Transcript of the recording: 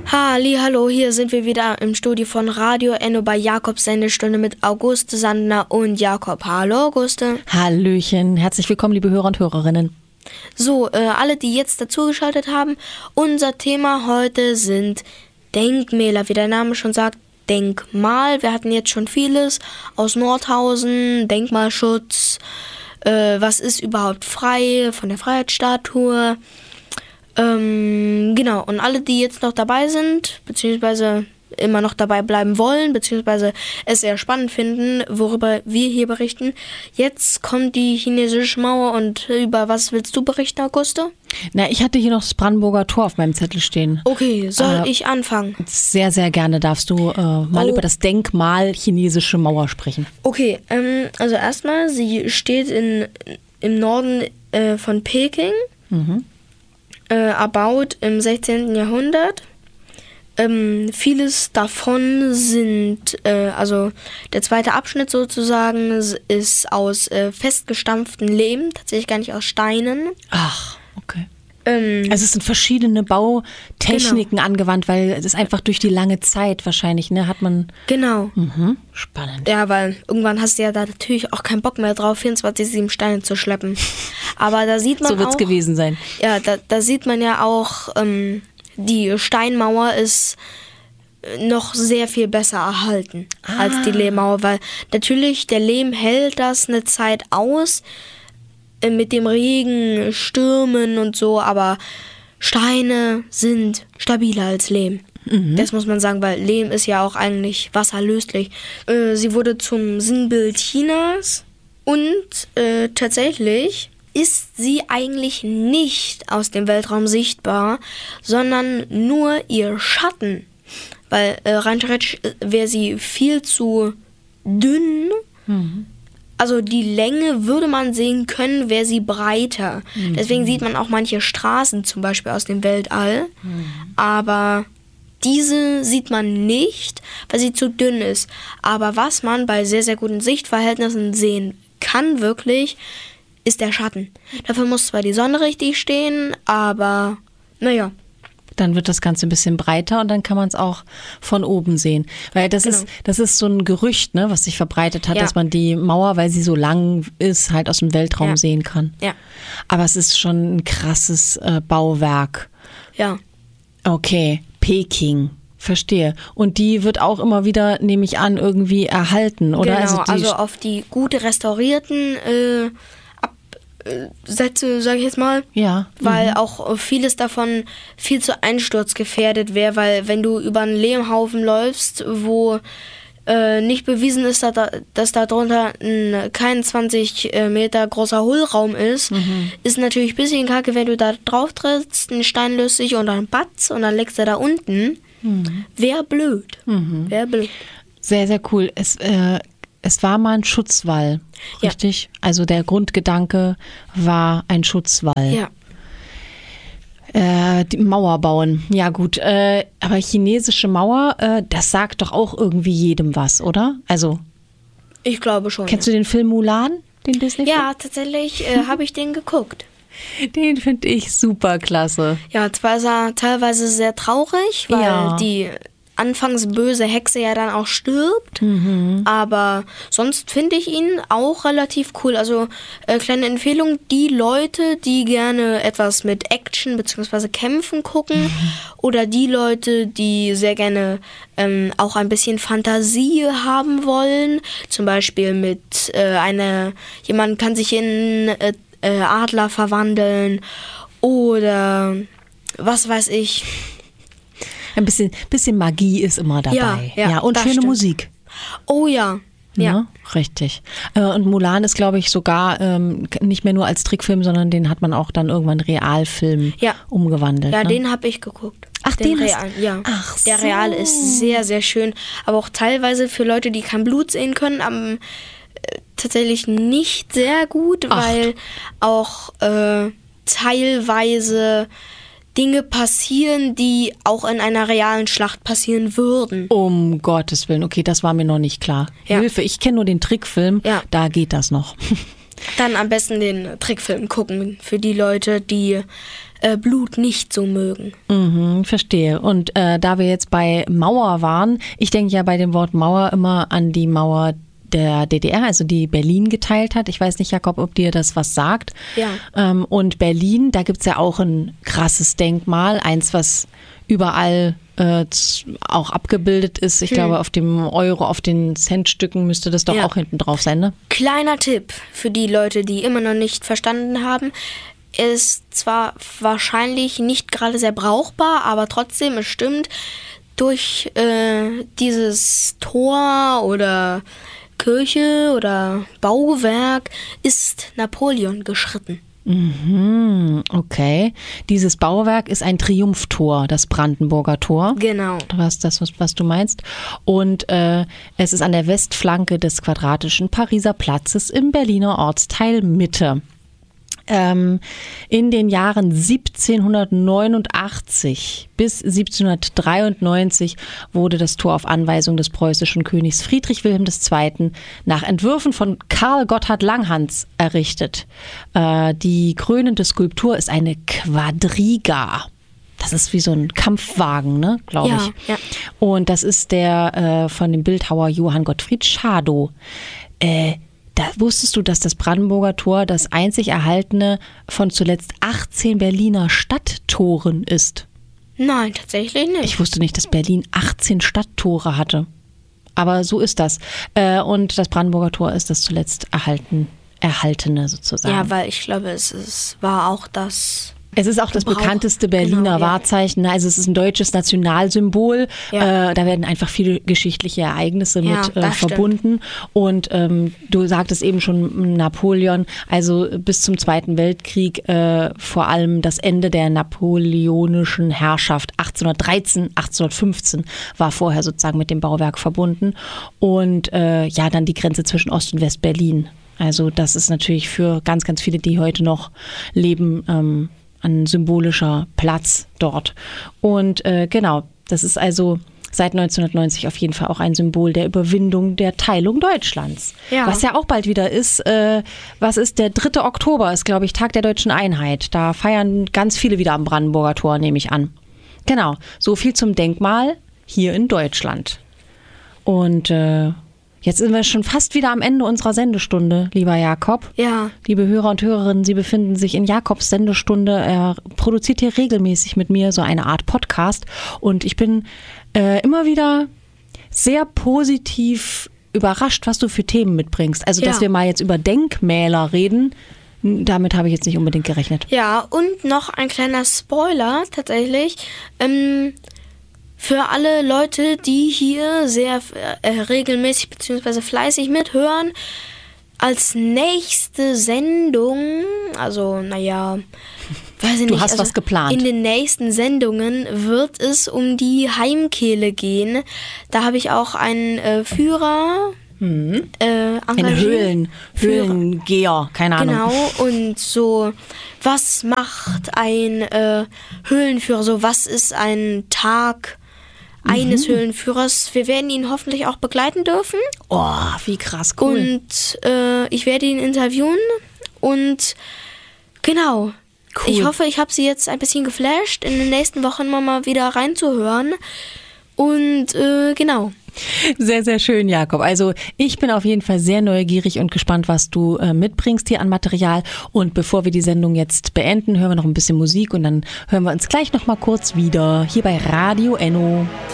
Hallo, hier sind wir wieder im Studio von Radio Enno bei Jakobs Sendestunde mit Auguste Sandner und Jakob. Hallo Auguste. Hallöchen, herzlich willkommen liebe Hörer und Hörerinnen. So, alle, die jetzt dazugeschaltet haben, unser Thema heute sind Denkmäler, wie der Name schon sagt, Denkmal. Wir hatten jetzt schon vieles aus Nordhausen, Denkmalschutz, was ist überhaupt frei von der Freiheitsstatue. Genau, und alle, die jetzt noch dabei sind, beziehungsweise immer noch dabei bleiben wollen, beziehungsweise es sehr spannend finden, worüber wir hier berichten. Jetzt kommt die chinesische Mauer und über was willst du berichten, Auguste? Na, ich hatte hier noch das Brandenburger Tor auf meinem Zettel stehen. Okay, soll ich anfangen? Sehr, sehr gerne darfst du mal über das Denkmal chinesische Mauer sprechen. Okay, also erstmal, sie steht im Norden von Peking. Erbaut im 16. Jahrhundert. Vieles davon sind, also der zweite Abschnitt sozusagen, ist aus festgestampften Lehm, tatsächlich gar nicht aus Steinen. Ach, okay. Also es sind verschiedene Bautechniken angewandt, weil es einfach durch die lange Zeit wahrscheinlich, ne, hat man... Genau. Spannend. Ja, weil irgendwann hast du ja da natürlich auch keinen Bock mehr drauf, 24/7 Steine zu schleppen. Aber da sieht man so wird's auch, gewesen sein. Ja, da sieht man ja auch, die Steinmauer ist noch sehr viel besser erhalten als die Lehmmauer, weil natürlich der Lehm hält das eine Zeit aus, mit dem Regen, Stürmen und so, aber Steine sind stabiler als Lehm. Das muss man sagen, weil Lehm ist ja auch eigentlich wasserlöslich. Sie wurde zum Sinnbild Chinas und tatsächlich ist sie eigentlich nicht aus dem Weltraum sichtbar, sondern nur ihr Schatten. Weil rein theoretisch wäre sie viel zu dünn. Also die Länge würde man sehen können, wäre sie breiter. Deswegen sieht man auch manche Straßen zum Beispiel aus dem Weltall. Aber diese sieht man nicht, weil sie zu dünn ist. Aber was man bei sehr, sehr guten Sichtverhältnissen sehen kann wirklich, ist der Schatten. Dafür muss zwar die Sonne richtig stehen, aber naja. Dann wird das Ganze ein bisschen breiter und dann kann man es auch von oben sehen. Weil das ist so ein Gerücht, ne, was sich verbreitet hat, dass man die Mauer, weil sie so lang ist, halt aus dem Weltraum sehen kann. Ja. Aber es ist schon ein krasses Bauwerk. Ja. Okay, Peking. Verstehe. Und die wird auch immer wieder, nehme ich an, irgendwie erhalten, oder? Genau, also auf die gut restaurierten Sätze, sage ich jetzt mal. Ja. Weil auch vieles davon viel zu einsturzgefährdet wäre, weil wenn du über einen Lehmhaufen läufst, wo nicht bewiesen ist, dass da drunter kein 20 Meter großer Hohlraum ist, ist natürlich ein bisschen kacke, wenn du da drauf trittst, ein Stein löst sich und dann Batz und dann legst du da unten. Wäre blöd. Wäre blöd. Sehr, sehr cool. Es war mal ein Schutzwall, richtig? Ja. Also der Grundgedanke war ein Schutzwall. Ja. Die Mauer bauen, ja gut. Aber chinesische Mauer, das sagt doch auch irgendwie jedem was, oder? Also ich glaube schon. Kennst du den Film Mulan, den Disney-Film? Ja, tatsächlich habe ich den geguckt. Den finde ich super klasse. Ja, zwar ist er teilweise sehr traurig, weil die anfangs böse Hexe ja dann auch stirbt, aber sonst finde ich ihn auch relativ cool. Also kleine Empfehlung, die Leute, die gerne etwas mit Action bzw. Kämpfen gucken oder die Leute, die sehr gerne auch ein bisschen Fantasie haben wollen, zum Beispiel mit jemand kann sich in Adler verwandeln oder was weiß ich. Ein bisschen Magie ist immer dabei. Ja, und schöne stimmt. Musik. Oh ja. Ja, richtig. Und Mulan ist, glaube ich, sogar nicht mehr nur als Trickfilm, sondern den hat man auch dann irgendwann Realfilm umgewandelt. Ja, ne? Den habe ich geguckt. Ach, den Real, ja. Ach so. Der Real ist sehr, sehr schön. Aber auch teilweise für Leute, die kein Blut sehen können, tatsächlich nicht sehr gut, weil auch teilweise Dinge passieren, die auch in einer realen Schlacht passieren würden. Um Gottes Willen, okay, das war mir noch nicht klar. Ja. Hilfe, ich kenne nur den Trickfilm, da geht das noch. Dann am besten den Trickfilm gucken für die Leute, die Blut nicht so mögen. Verstehe. Und da wir jetzt bei Mauer waren, ich denke ja bei dem Wort Mauer immer an die Mauer der DDR, also die Berlin geteilt hat. Ich weiß nicht, Jakob, ob dir das was sagt. Ja. Und Berlin, da gibt es ja auch ein krasses Denkmal, eins, was überall auch abgebildet ist. Ich glaube, auf dem Euro, auf den Centstücken müsste das doch auch hinten drauf sein, ne? Kleiner Tipp für die Leute, die immer noch nicht verstanden haben. Ist zwar wahrscheinlich nicht gerade sehr brauchbar, aber trotzdem, es stimmt, durch dieses Tor oder Kirche oder Bauwerk ist Napoleon geschritten. Okay. Dieses Bauwerk ist ein Triumphtor, das Brandenburger Tor. Genau. Das ist das, was du meinst. Und es ist an der Westflanke des quadratischen Pariser Platzes im Berliner Ortsteil Mitte. In den Jahren 1789 bis 1793 wurde das Tor auf Anweisung des preußischen Königs Friedrich Wilhelm II. Nach Entwürfen von Karl Gotthard Langhans errichtet. Die krönende Skulptur ist eine Quadriga. Das ist wie so ein Kampfwagen, ne, glaube ich. Ja. Und das ist der von dem Bildhauer Johann Gottfried Schadow. Wusstest du, dass das Brandenburger Tor das einzig erhaltene von zuletzt 18 Berliner Stadttoren ist? Nein, tatsächlich nicht. Ich wusste nicht, dass Berlin 18 Stadttore hatte. Aber so ist das. Und das Brandenburger Tor ist das zuletzt erhaltene sozusagen. Ja, weil ich glaube, es war auch das... Es ist auch das bekannteste Berliner Wahrzeichen. Also es ist ein deutsches Nationalsymbol. Ja. Da werden einfach viele geschichtliche Ereignisse mit verbunden. Stimmt. Und du sagtest eben schon Napoleon, also bis zum Zweiten Weltkrieg vor allem das Ende der napoleonischen Herrschaft 1813, 1815 war vorher sozusagen mit dem Bauwerk verbunden. Und dann die Grenze zwischen Ost- und West-Berlin. Also das ist natürlich für ganz, ganz viele, die heute noch leben, ein symbolischer Platz dort. Und genau, das ist also seit 1990 auf jeden Fall auch ein Symbol der Überwindung der Teilung Deutschlands. Ja. Was ja auch bald wieder ist, was ist der 3. Oktober, ist glaube ich Tag der Deutschen Einheit. Da feiern ganz viele wieder am Brandenburger Tor, nehme ich an. Genau, so viel zum Denkmal hier in Deutschland. Und jetzt sind wir schon fast wieder am Ende unserer Sendestunde, lieber Jakob. Ja. Liebe Hörer und Hörerinnen, Sie befinden sich in Jakobs Sendestunde. Er produziert hier regelmäßig mit mir so eine Art Podcast. Und ich bin immer wieder sehr positiv überrascht, was du für Themen mitbringst. Also, dass wir mal jetzt über Denkmäler reden, damit habe ich jetzt nicht unbedingt gerechnet. Ja, und noch ein kleiner Spoiler tatsächlich. Für alle Leute, die hier sehr regelmäßig bzw. fleißig mithören, als nächste Sendung, also weiß ich nicht. Du hast was geplant. In den nächsten Sendungen wird es um die Heimkehle gehen. Da habe ich auch einen Führer engagiert. Höhlengeher, keine Ahnung. Genau, und so, was macht ein Höhlenführer, so was ist ein Tag eines Höhlenführers. Wir werden ihn hoffentlich auch begleiten dürfen. Oh, wie krass, cool. Und ich werde ihn interviewen und genau. Cool. Ich hoffe, ich habe Sie jetzt ein bisschen geflasht, in den nächsten Wochen mal wieder reinzuhören. Und genau. Sehr, sehr schön, Jakob. Also ich bin auf jeden Fall sehr neugierig und gespannt, was du mitbringst hier an Material. Und bevor wir die Sendung jetzt beenden, hören wir noch ein bisschen Musik und dann hören wir uns gleich noch mal kurz wieder hier bei Radio Enno.